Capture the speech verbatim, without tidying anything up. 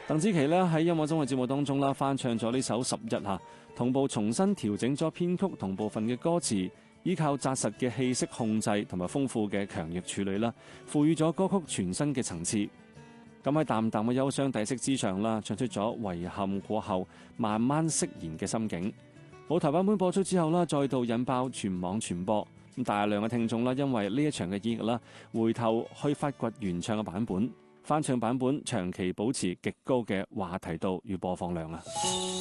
鄧紫棋呢喺音樂綜藝節目當中啦，翻唱咗呢首《十一》嚇，同步重新調整咗編曲同部分嘅歌詞，依靠紮實嘅氣息控制同埋豐富嘅強弱處理啦，賦予咗歌曲全新嘅層次。咁喺淡淡嘅憂傷底色之上啦，唱出咗遺憾過後慢慢釋然嘅心境。舞台版本播出之後啦，再度引爆全網傳播，咁大量嘅聽眾啦，因為呢一場嘅演繹啦，回頭去發掘原唱嘅版本，翻唱版本長期保持極高嘅話題度與播放量啊！